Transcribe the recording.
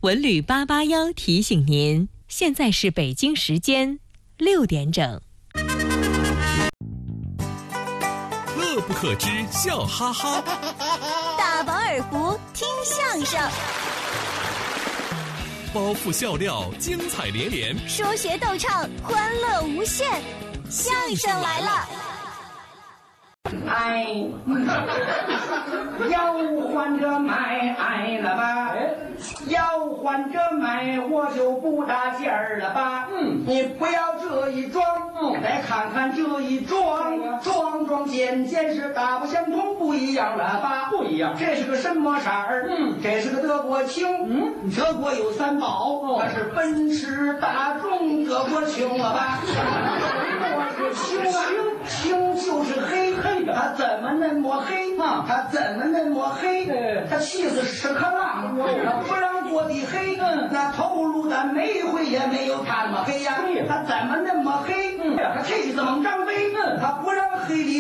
文旅881提醒您，现在是北京时间6点整。 乐不可支，笑哈哈。 大饱耳福，听相声。 包袱笑料，精彩连连。 说学逗唱，欢乐无限。相声来了。 哎，要换着买了吧？要换着买，我就不搭劲儿了吧？你不要这一装，再看看这一装，装件是大不相同，不一样了吧？不一样，这是个什么色儿？这是个德国青。德国有3宝，那是奔驰、大众、德国青了吧？我是青啊，青就是黑。他怎么那么黑？他怎么那么黑？他气死屎壳郎，他不让做的黑。那头颅的煤灰也没有他那么黑呀。他怎么那么黑？他气死猛张飞，他不让黑里。